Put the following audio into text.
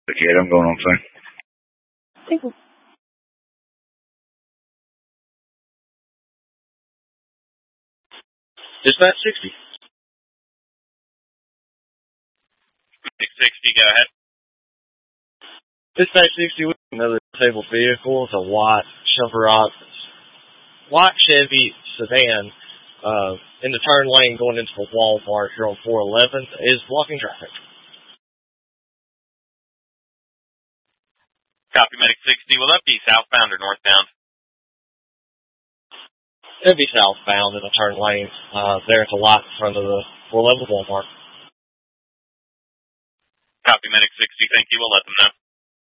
Okay, I'm going on phone. Thank you. Dispatch 60. 660, go ahead. Dispatch 60 with another disabled vehicle. It's a white Chevy sedan in the turn lane going into the Walmart here on 411 is blocking traffic. Copy, Medic 60. Will that be southbound or northbound? It'll be southbound in the turn lane. There at the lot in front of the 411 Walmart. Copy, Medic 60. Thank you. We'll let them know.